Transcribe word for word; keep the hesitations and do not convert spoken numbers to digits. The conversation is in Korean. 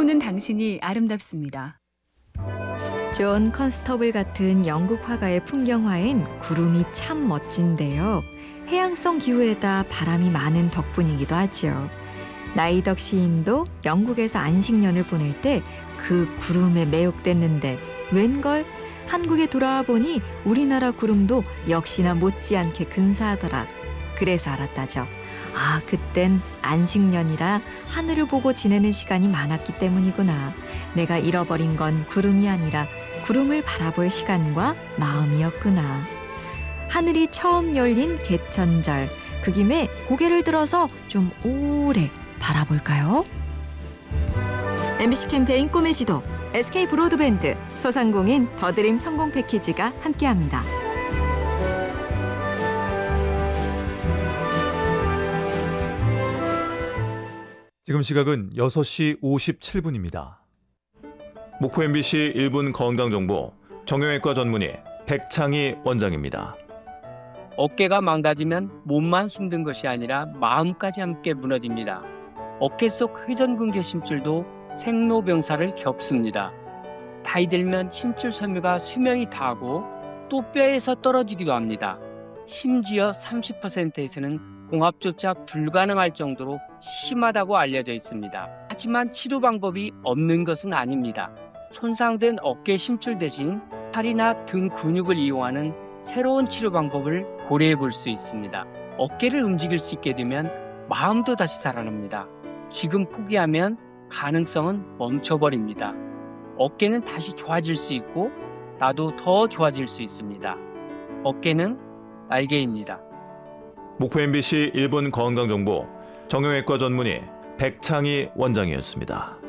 보는 당신이 아름답습니다. 존 컨스터블 같은 영국 화가의 풍경화엔 구름이 참 멋진데요. 해양성 기후에다 바람이 많은 덕분이기도 하죠. 나이덕 시인도 영국에서 안식년을 보낼 때 그 구름에 매혹됐는데 웬걸 한국에 돌아와 보니 우리나라 구름도 역시나 못지않게 근사하더라. 그래서 알았다죠. 아, 그땐 안식년이라 하늘을 보고 지내는 시간이 많았기 때문이구나. 내가 잃어버린 건 구름이 아니라 구름을 바라볼 시간과 마음이었구나. 하늘이 처음 열린 개천절, 그 김에 고개를 들어서 좀 오래 바라볼까요? 엠비씨 캠페인 꿈의 지도, 에스케이 브로드밴드, 소상공인 더드림 성공 패키지가 함께합니다. 지금 시각은 여섯 시 오십칠 분입니다. 목포 엠비씨 일 분 건강정보, 정형외과 전문의 백창희 원장입니다. 어깨가 망가지면 몸만 힘든 것이 아니라 마음까지 함께 무너집니다. 어깨 속 회전근개 심줄도 생로병사를 겪습니다. 나이 들면 심줄 섬유가 수명이 다하고 또 뼈에서 떨어지기도 합니다. 심지어 삼십 퍼센트에서는 공합조차 불가능할 정도로 심하다고 알려져 있습니다. 하지만 치료 방법이 없는 것은 아닙니다. 손상된 어깨 심줄 대신 팔이나 등 근육을 이용하는 새로운 치료 방법을 고려해 볼 수 있습니다. 어깨를 움직일 수 있게 되면 마음도 다시 살아납니다. 지금 포기하면 가능성은 멈춰버립니다. 어깨는 다시 좋아질 수 있고 나도 더 좋아질 수 있습니다. 어깨는 날개입니다. 목포 엠비씨 일 분 건강정보, 정형외과 전문의 백창희 원장이었습니다.